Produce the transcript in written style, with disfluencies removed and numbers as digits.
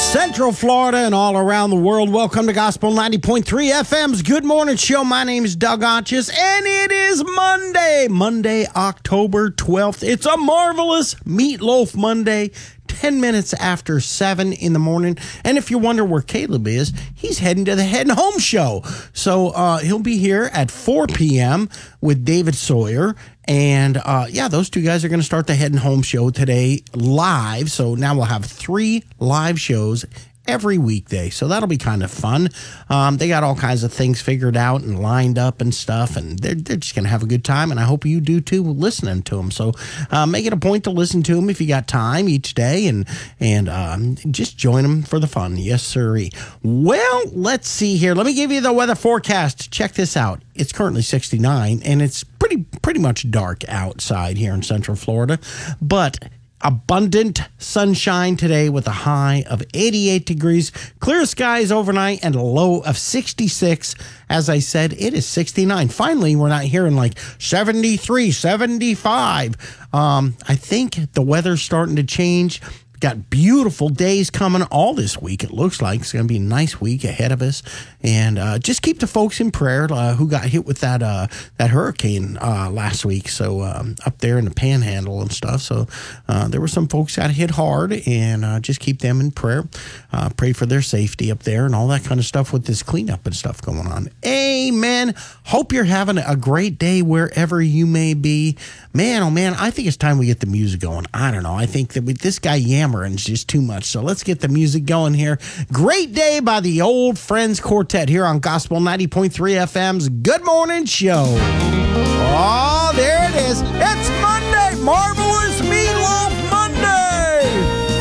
Central Florida and all around the world, welcome to Gospel 90.3 FM's Good Morning Show. My name is Doug Arches, and it is Monday, October 12th. It's a marvelous Meatloaf Monday, 10 minutes after 7 in the morning. And if you wonder where Caleb is, he's heading to the Heading Home show. So he'll be here at 4 p.m. with David Sawyer. And those two guys are going to start the Heading Home show today live. So now we'll have 3 live shows every weekday. So that'll be kind of fun. They got all kinds of things figured out and lined up and stuff, and they're just going to have a good time, and I hope you do too listening to them. So make it a point to listen to them if you got time each day, and just join them for the fun. Yes, sirree. Well, let's see here. Let me give you the weather forecast. Check this out. It's currently 69, and it's pretty much dark outside here in Central Florida, but abundant sunshine today with a high of 88 degrees. Clear skies overnight and a low of 66. As I said, it is 69. Finally, we're not hearing like 73, 75. I think the weather's starting to change. Got beautiful days coming all this week. It looks like it's going to be a nice week ahead of us. And just keep the folks in prayer who got hit with that hurricane last week. So up there in the Panhandle and stuff. So there were some folks that got hit hard, and just keep them in prayer. Pray for their safety up there and all that kind of stuff with this cleanup and stuff going on. Amen. Hope you're having a great day wherever you may be. Man, oh man, I think it's time we get the music going. I don't know. I think that with this guy yammering is just too much. So let's get the music going here. Great Day by the Old Friends Quartet here on Gospel 90.3 FM's Good Morning Show. Oh, there it is. It's Monday. Marvel.